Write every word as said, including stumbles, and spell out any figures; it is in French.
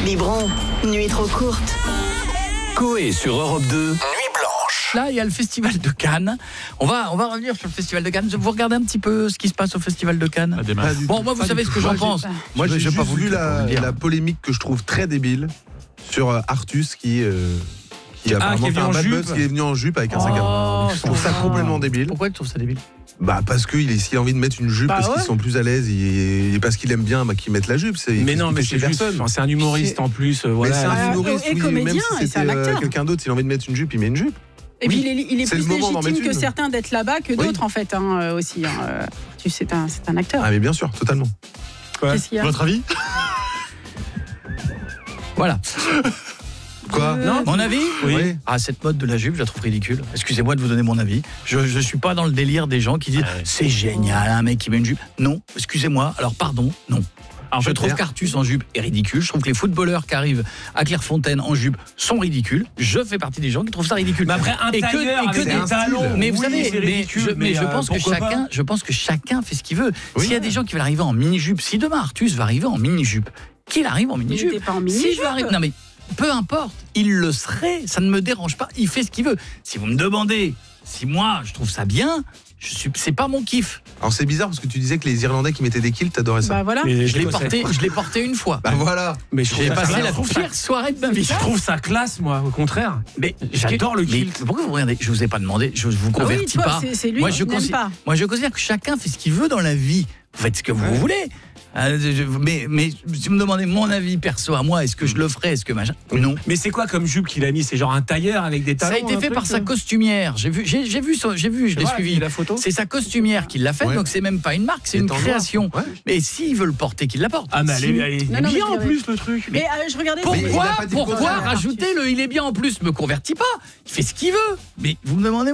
Biberon, nuit trop courte. Coé sur Europe deux, Nuit Blanche. Là, il y a le festival de Cannes. On va, on va revenir sur le festival de Cannes. Vous regardez un petit peu ce qui se passe au festival de Cannes? Bon, moi, vous savez ce que j'en pense. Moi, j'ai juste pas vu la, la la polémique que je trouve très débile sur euh, Artus qui, euh, qui a Ah, apparemment qui est fait venu un en bad jupe. buzz, qui est venu en jupe avec un sac à main. Oh, Je trouve ça complètement débile. Pourquoi tu trouves ça débile? Bah parce que il est, s'il a envie de mettre une jupe Bah parce ouais. qu'ils sont plus à l'aise et, et parce qu'il aime bien, bah, qu'il mette la jupe. C'est, Mais il non, fait mais chier c'est juste, personne. enfin, c'est un humoriste en plus, euh, voilà. Mais c'est un Ah, humoriste, et oui, comédien, même et si c'est un c'était euh, acteur. quelqu'un d'autre, s'il a envie de mettre une jupe, il met une jupe. Et puis Oui. il est, il est C'est plus le moment d'en légitime mettre que une. certains d'être là-bas que Oui. d'autres en fait hein, euh, aussi. Hein. Euh, Tu sais, c'est un, c'est un acteur. Ah mais bien sûr, totalement. Qu'est-ce qu'il y a? Votre avis? Voilà. Quoi Euh, Non, mon avis? Oui. Ah, cette mode de la jupe, je la trouve ridicule. Excusez-moi de vous donner mon avis. Je ne suis pas dans le délire des gens qui disent Ouais. c'est génial, un mec qui met une jupe. Non, excusez-moi. Alors, pardon, non. Alors, je fait, trouve Pierre. qu'Artus en jupe est ridicule. Je trouve que les footballeurs qui arrivent à Clairefontaine en jupe sont ridicules. Je fais partie des gens qui trouvent ça ridicule. Mais après, un Et que- tailleur et que avec des des talons, Mais vous oui, savez, c'est mais ridicule, je, mais je euh, pense que pourquoi chacun, pas je pense que chacun fait ce qu'il veut. Oui. S'il y a des gens qui veulent arriver en mini-jupe, si demain Artus va arriver en mini-jupe, qu'il arrive en Il mini-jupe. n'était pas en Si mini-jupe. je veux arriver, non mais peu importe, il le serait, ça ne me dérange pas, il fait ce qu'il veut. Si vous me demandez si moi je trouve ça bien, je suis, c'est pas mon kiff. Alors c'est bizarre parce que tu disais que les Irlandais qui mettaient des kilts, t'adorais ça. Bah voilà. Mais Je l'ai Écossais. porté, je l'ai porté une fois. Bah voilà. Mais je trouve J'ai ça passé classe. la Je trouve ça- pire soirée de ma vie. Je trouve ça classe, moi, au contraire. Mais J'adore le mais kilt. pourquoi vous regardez? Je vous ai pas demandé, je vous Ah oui, convertis toi, pas. c'est- c'est lui moi, qui je n'aime considère, pas. moi je considère que chacun fait ce qu'il veut dans la vie. Vous faites ce que vous voulez. Euh, je- Mais, mais si vous me demandez mon avis perso à moi, est-ce que je le ferais? Est-ce que machin? Non. Mais c'est quoi comme jupe qu'il a mis? C'est genre un tailleur avec des Ça talons? a été un fait truc, par sa euh costumière. J'ai vu, j'ai, j'ai vu, son- j'ai vu, je l'ai vrai, suivi. la photo. C'est sa costumière qui l'a fait, Ouais. donc c'est même pas une marque, c'est Il une est en noir. création. Ouais. Mais s'il veut le porter, qu'il la porte. Ah, mais elle Si- est, elle est Non, non, mais bien je en dirais- plus, le truc. Mais euh, je regardais. Mais il Pourquoi, a pas dit le pourquoi contraire. rajouter le il est bien en plus? Me convertit pas. Il fait ce qu'il veut. Mais vous me demandez